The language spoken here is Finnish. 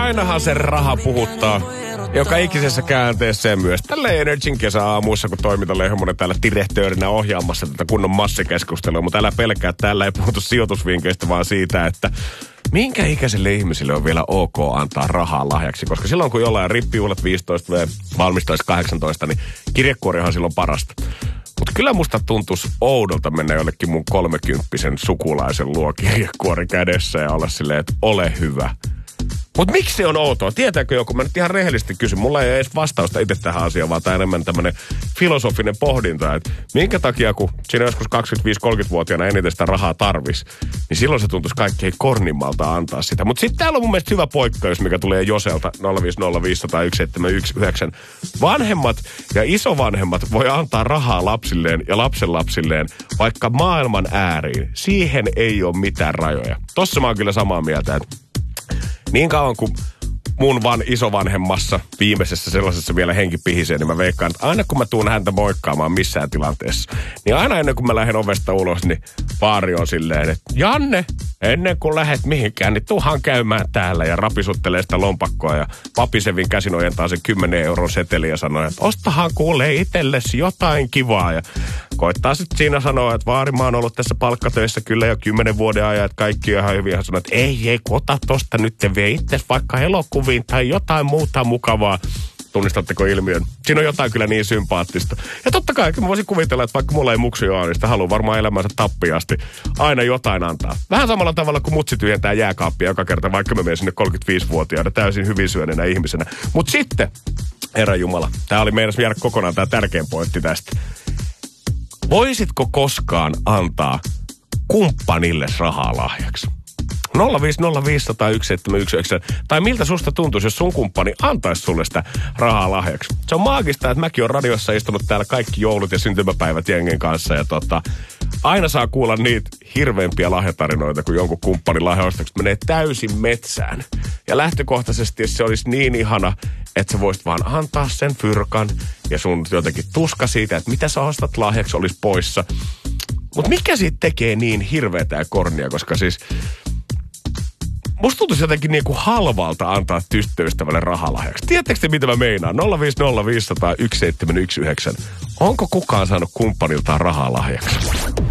ainahan se raha puhuttaa. Joka ikisessä käänteessä ja myös tällä Energin kesäaamuissa, kun toiminta Lehmonen täällä direktöörinä ohjaamassa tätä kunnon massikeskustelua. Mutta älä pelkää, täällä ei puhuta sijoitusvinkkeistä, vaan siitä, että minkä ikäiselle ihmisille on vielä ok antaa rahaa lahjaksi. Koska silloin, kun jollain rippijuhlat 15 vai valmistaisi 18, niin kirjekuorihan silloin parasta. Mutta kyllä musta tuntuisi oudolta mennä jollekin mun 30-vuotiaan sukulaisen luo kirjekuori kädessä ja olla silleen, että ole hyvä. Mutta miksi se on outoa? Tietääkö joku? Mä nyt ihan rehellisesti kysyn. Mulla ei edes vastausta itse tähän asiaan, vaan tämä enemmän tämmöinen filosofinen pohdinta, että minkä takia, kun siinä joskus 25-30-vuotiaana eniten sitä rahaa tarvisi, niin silloin se tuntuisi kaikkein kornimmalta antaa sitä. Mutta sitten täällä on mun mielestä hyvä poikkeus, mikä tulee Joselta 050501719. Vanhemmat ja isovanhemmat voi antaa rahaa lapsilleen ja lapsenlapsilleen vaikka maailman ääriin. Siihen ei ole mitään rajoja. Tossa mä oon kyllä samaa mieltä, että niin kauan kuin mun isovanhemmassa viimeisessä sellaisessa vielä henki pihisee, niin mä veikkaan, että aina kun mä tuun häntä moikkaamaan missään tilanteessa, niin aina ennen kuin mä lähden ovesta ulos, niin vaari on silleen, että Janne, ennen kuin lähet mihinkään, niin tuuhan käymään täällä ja rapisuttelee sitä lompakkoa ja papisevin käsin ojentaa sen 10 euron seteli ja sanoo, että ostahan kuulee itsellesi jotain kivaa ja koittaa sitten siinä sanoa, että vaari, mä oon ollut tässä palkkatöissä kyllä jo 10 vuoden ajan, että kaikki on ihan hyvin. Hän sanoo, että ei, ota tosta nyt vie itse vaikka elokuviin tai jotain muuta mukavaa. Tunnistatteko ilmiön? Siinä on jotain kyllä niin sympaattista. Ja totta kai mä voisin kuvitella, että vaikka mulla ei muksia ole, niin sitä haluaa varmaan elämänsä tappiasti aina jotain antaa. Vähän samalla tavalla kuin mutsi tyhjentää jääkaappia joka kerta, vaikka mä menen sinne 35-vuotiaana täysin hyvin syöneenä ihmisenä. Mutta sitten, herra Jumala, tää oli meidän jäädä kokonaan tää tärkein pointti tästä. Voisitko koskaan antaa kumppanille rahaa lahjaksi? 050501719. Tai miltä susta tuntuisi, jos sun kumppani antaisi sulle sitä rahaa lahjaksi? Se on maagista, että mäkin olen radiossa istunut täällä kaikki joulut ja syntymäpäivät jengen kanssa. Ja aina saa kuulla niitä hirveämpiä lahjatarinoita, kun jonkun kumppanin lahjaostaksi menee täysin metsään. Ja lähtökohtaisesti se olisi niin ihana, että sä voisit vaan antaa sen fyrkan ja sun jotenkin tuska siitä, että mitä sä ostat lahjaksi olisi poissa. Mutta mikä siitä tekee niin hirveätä ja kornia, koska siis musta tuntuisi jotenkin niin kuin halvalta antaa tyttöystävälle rahalahjaksi. Tiedättekö te, mitä mä meinaan? 050501719. Onko kukaan saanut kumppaniltaan rahalahjaksi?